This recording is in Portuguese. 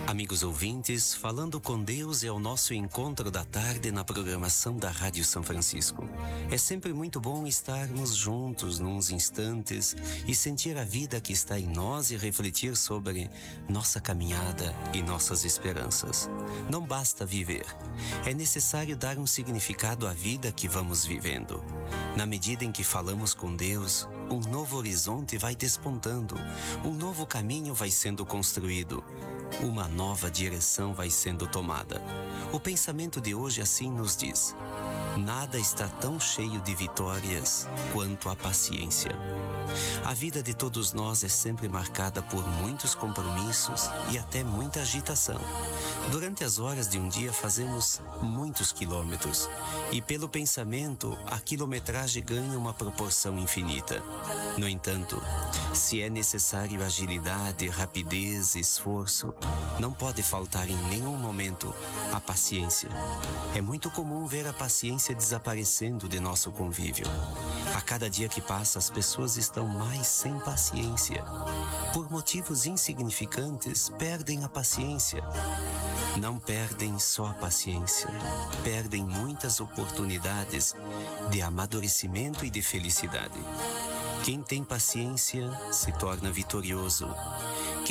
Amigos ouvintes, Falando com Deus é o nosso encontro da tarde na programação da Rádio São Francisco. É sempre muito bom estarmos juntos nos instantes e sentir a vida que está em nós e refletir sobre nossa caminhada e nossas esperanças. Não basta viver, é necessário dar um significado à vida que vamos vivendo. Na medida em que falamos com Deus, um novo horizonte vai despontando, um novo caminho vai sendo construído, uma nova direção vai sendo tomada. O pensamento de hoje assim nos diz: nada está tão cheio de vitórias quanto a paciência. A vida de todos nós é sempre marcada por muitos compromissos e até muita agitação. Durante as horas de um dia fazemos muitos quilômetros e pelo pensamento a quilometragem ganha uma proporção infinita. No entanto, se é necessário agilidade, rapidez e esforço, não pode faltar em nenhum momento a paciência. É muito comum ver a paciência desaparecendo de nosso convívio. A cada dia que passa, as pessoas estão mais sem paciência. Por motivos insignificantes, perdem a paciência. Não perdem só a paciência, perdem muitas oportunidades de amadurecimento e de felicidade. Quem tem paciência se torna vitorioso.